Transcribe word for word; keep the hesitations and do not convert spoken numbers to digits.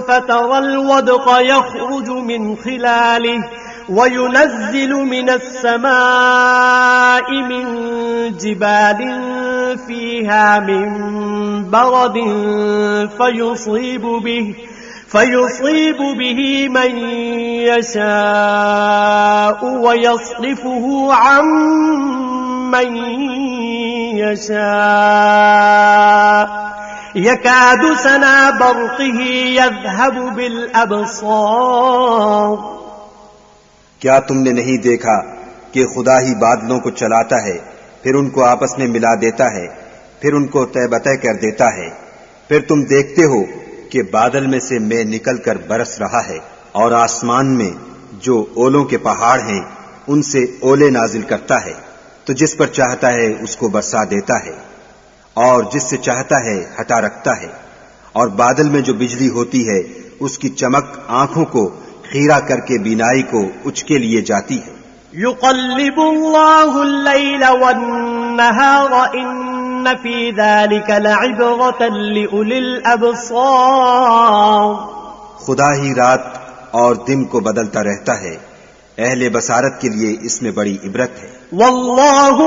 فترى الودق يخرج من خلاله وينزل من السماء من جبال فيها من برد فيصيب به فيصيب به من يشاء ويصرفه عن من يشاء يكاد سنا برقه يذهب بالأبصار. کیا تم نے نہیں دیکھا کہ خدا ہی بادلوں کو چلاتا ہے، پھر ان کو آپس میں ملا دیتا ہے، پھر ان کو طے بطے کر دیتا ہے، پھر تم دیکھتے ہو کہ بادل میں سے مے نکل کر برس رہا ہے، اور آسمان میں جو اولوں کے پہاڑ ہیں ان سے اولے نازل کرتا ہے، تو جس پر چاہتا ہے اس کو برسا دیتا ہے اور جس سے چاہتا ہے ہٹا رکھتا ہے. اور بادل میں جو بجلی ہوتی ہے اس کی چمک آنکھوں کو خیرہ کر کے بینائی کو اچکے لیے جاتی ہے. يقلب الله الليل والنهار إن في ذلك لعبرة لأولي الأبصار. خدا ہی رات اور دن کو بدلتا رہتا ہے، اہل بصارت کے لیے اس میں بڑی عبرت ہے. واللہ